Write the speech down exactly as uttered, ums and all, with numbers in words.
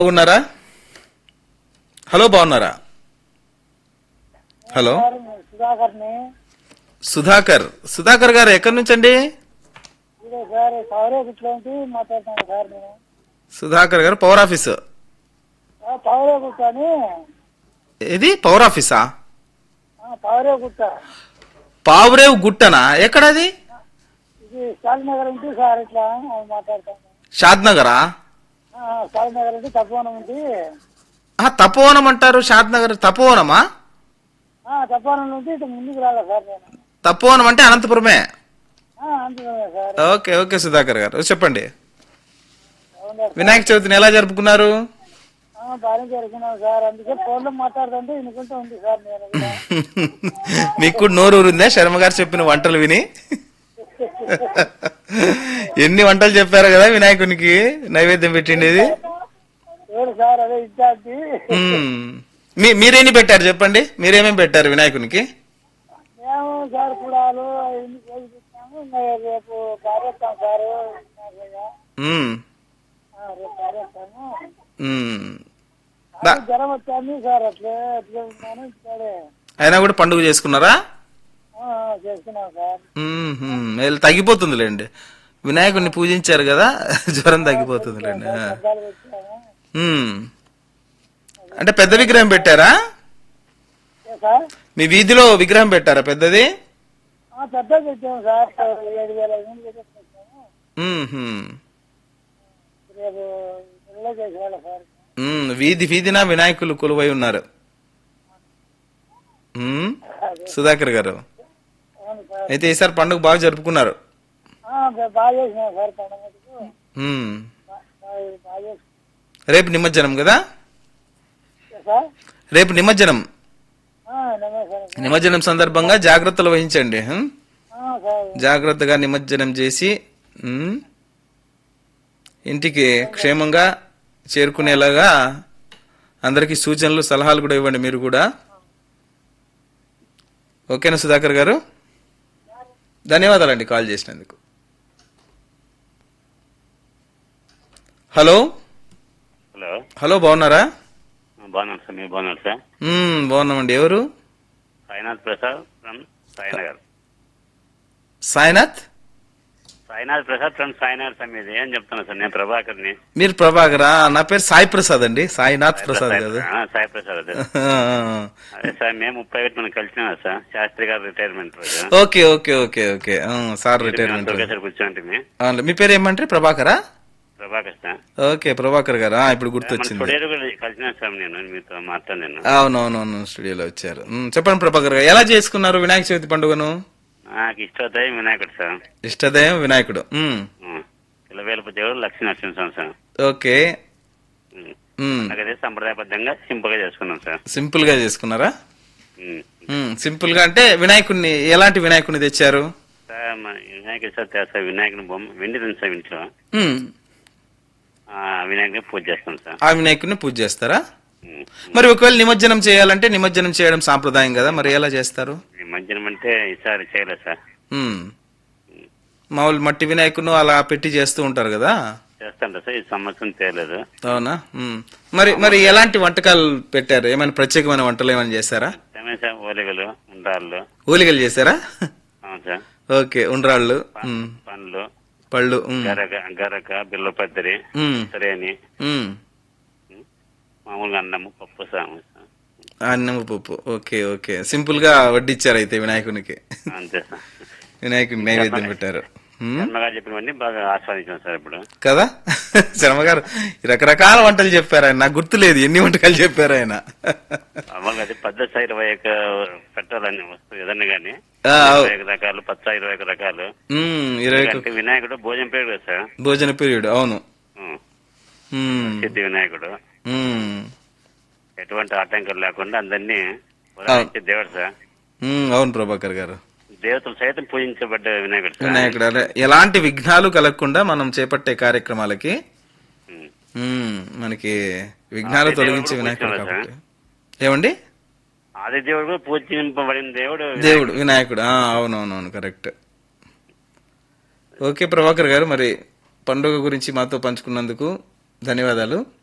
బాగున్నారా? హలో బాగున్నారా? హలో సుధాకర్ని సుధాకర్ సుధాకర్ గారు ఎక్కడి నుంచి అండి? ఇదే సార్ పవరేగుట్లోంచి మాట్లాడుతాను సార్ నేను. సుధాకర్ గారు పవర్ ఆఫీస్. పవరేగుట్ట అని ఇది పవర్ ఆఫీసా? పవరేగుట్ట పావురేవు గుట్టనా? ఎక్కడది? ఇది శాలినగర్ నుంచి సార్ ఇట్లా మాట్లాడతాను. షాద్ నగరా? శాలినగర్ నుంచి తప్పవనం ఉంది. తపోవనం అంటారు, షాద్ నగర్ తపోవనమా? తప్పవనం నుంచి ఇటు ముందుకు రాలే సార్ నేను. తపోవనం అంటే అనంతపురమే. అంతే సార్. ఓకే ఓకే సుధాకర్ గారు చెప్పండి. అవునా సార్? వినాయక చవితిని ఎలా జరుపుకున్నారు? బాగానే జరుగుతున్నాం సార్. అందుకే ఫోన్లో మాట్లాడుతుంటే వినుకుంటూ ఉంది సార్ నేను కూడా. మీకు కూడా నోరు ఊరిందా శర్మ గారు చెప్పిన వంటలు విని? ఎన్ని వంటలు చెప్పారు కదా వినాయకునికి నైవేద్యం పెట్టిండేది. ఏడు సార్ అదే ఇచ్చాది. మీ మీరేమి పెట్టారు చెప్పండి, మీరేమేమి పెట్టారు వినాయకునికి? మేము సార్ కూడాలు ఎన్ని రోజులు పెట్టాము. ఇంకా రేపు పారేస్తాం సార్. మ్మ్. రేపు పారేస్తాము. మ్మ్. జ్వరం వచ్చాను సార్. అట్లే అట్లే ఉన్నాను. ఇక్కడే అయినా కూడా పండుగ చేసుకున్నారా? చేస్తున్నాం సార్. మ్మ్. తగ్గిపోతుందిలేండి, వినాయకుడిని పూజించారు కదా, జ్వరం తగ్గిపోతుందిలేండి. పెద్దలు పెట్టాము. మ్మ్. అంటే పెద్ద విగ్రహం పెట్టారా? ఏ సార్ మీ వీధిలో విగ్రహం పెట్టారా పెద్దది? పెద్దది పెట్టాము సార్. ఏడు వేల ఐదు వందలు పెట్టాము. మ్మ్. రేపు ఇళ్ళ చేసేవాళ్ళ సార్. మ్మ్. వీధి వీధిన వినాయకులు కొలువై ఉన్నారు. మ్మ్. సుధాకర్ గారు అవును సార్. అయితే ఈసారి పండుగ బాగా జరుపుకున్నారు. బాగా చేసినాం సార్ పండుగకు. మ్మ్. బాగా చేసినాం రేపు నిమజ్జనం కదా? సార్. రేపు నిమజ్జనం. నమస్కారం నిమజ్జనం సందర్భంగా జాగ్రత్తలు వహించండి. హ్మ్? సార్. జాగ్రత్తగా నిమజ్జనం చేసి హ్మ్, ఇంటికి క్షేమంగా చేరుకునేలాగా అందరికీ సూచనలు సలహాలు కూడా ఇవ్వండి మీరు కూడా. ఓకేనా సుధాకర్ గారు? ధన్యవాదాలండి కాల్ చేసినందుకు. హలో హలో హలో బాగున్నారా? బాగున్నాను సార్. మీరు బాగున్నారు సార్? మ్మ్, బాగున్నామండి. ఎవరు? Sainath Prasad from Sainagar. Sainath Sainath Prasad from Sainagar sir. మీది ఏం చెప్తున్నా సార్? నేను ప్రభాకర్ని. మీరు ప్రభాకరా? నా పేరు సాయి ప్రసాద్ అండి, సాయినాథ్ ప్రసాద్ కాదు. ఆ, సాయి ప్రసాద్ అదే. అదే సార్, మేము ముప్పై ఒకటి మనం కలిసినా సార్. శాస్త్రి గారు రిటైర్మెంట్ రోజు. ఓకే ఓకే ఓకే ఓకే ఆ, సార్ రిటైర్మెంట్. ఒకేసారి కూర్చోండి. అవును, మీ పేరు ఏమంటారు? ప్రభాకరా? ప్రభాకర్ సార్. ఓకే ప్రభాకర్ గారు, ఆ, ఇప్పుడు మన గుర్తొచ్చింది. స్టూడియోలో కూడా కలిసినా సార్. నేను మీతో మాట్లాడాను. అవునవునవును, స్టూడియోలో వచ్చారు. మ్, చెప్పండి ప్రభాకర్ గారు, ఎలా చేసుకున్నారు వినాయక చవితి పండుగను? నాకు ఇష్టోదయం వినాయకుడు సార్. ఇష్టదయం వినాయకుడు. మ్, పిల్లవేలుపు దేవుడు లక్ష్మీ నరసింహస్వామి సార్. ఓకే. మ్, నాకైతే సంప్రదాయబద్ధంగా సింపుల్ గా చేసుకున్నాం సార్. సింపుల్ గా చేసుకున్నారా? ఉమ్. మ్, సింపుల్ గా అంటే వినాయకుడిని ఎలాంటి వినాయకుడిని తెచ్చారు? సార్ మా వినాయకుడు సార్ తెస్తా వినాయకుని బొమ్మ వెండి ఉంది సార్ ఇంట్లో. మ్, ఆ వినాయకుని పూజ చేస్తాం సార్. ఆ వినాయకుడిని పూజ చేస్తారా? ఉమ్. మరి ఒకవేళ నిమజ్జనం చేయాలంటే నిమజ్జనం చేయడం సాంప్రదాయం కదా, మరి ఎలా చేస్తారు? ఈ మధ్యాహ్నం అంటే ఈసారి చేయలేదు సార్. మ్, మామూలు మట్టి వినాయకుడు అలా పెట్టి చేస్తూ ఉంటారు కదా. చేస్తాంట సార్. ఈ సంవత్సరం చేయలేదు. అవునా? మ్, మరి మరి ఎలాంటి వంటకాలు పెట్టారు? ఏమైనా ప్రత్యేకమైన వంటలు ఏమైనా చేశారా? ఏమే సార్ ఓలిగలు ఉండ్రాళ్ళు. ఊలిగలు చేశారా? అవును సార్. ఓకే, ఉండ్రాళ్ళు, మ్, పండ్లు, పళ్ళు, మ్, గరక గరక బిల్లపత్రి, మ్, సరేని, మ్, మామూలుగా అన్నము పప్పు సాము సార్. అన్నము పప్పు. ఓకే ఓకే, సింపుల్ గా వడ్డిచ్చారు అయితే వినాయకునికి. అంతే సార్. వినాయకుడికి నైవేద్యం పెట్టారు. మ్, శర్మగారు చెప్పినవన్నీ బాగా ఆస్వాదించాం సార్ ఇప్పుడు. కదా శర్మ గారు రకరకాల వంటలు చెప్పారు ఆయన, నాకు గుర్తులేదు ఎన్ని వంటకాలు చెప్పారు ఆయన. మామూలుగా అది పద్ధతి సార్ ఇరవై ఒక పెట్టాలని వస్తువు ఏదన్నా కానీ ఆ, ఇరవై ఒక రకాలు పచ్చ ఇరవై ఒక రకాలు. మ్, ఇరవై ఒక్క- ఎందుకంటే వినాయకుడు భోజనం పేరు కదా సార్. భోజన పీరియడ్. అవును. ఉం. మ్, సిద్ధి వినాయకుడు మ్, ఎటువంటి ఆటంకాలు లేకుండా అందరినీ ఉదాహరించే దేవుడు సార్. మ్, అవును ప్రభాకర్ గారు. దేవతలు సైతం పూజించబడ్డ వినాయకుడు సార్. వినాయకుడు అదే ఎలాంటి విఘ్నాలు కలగకుండా మనం చేపట్టే కార్యక్రమాలకి ఉం. మ్, మనకి విఘ్నాలు ఆది తొలగించే దేవుడు వినాయకుడు పూజించాలా కాబట్టి. ఏమండి? ఆది దేవుడు కూడా పూజింపబడిన దేవుడు దేవుడు వినాయకుడు. ఆ, అవునవునవును, కరెక్ట్. ఓకే ప్రభాకర్ గారు, మరి పండుగ గురించి మాతో పంచుకున్నందుకు ధన్యవాదాలు.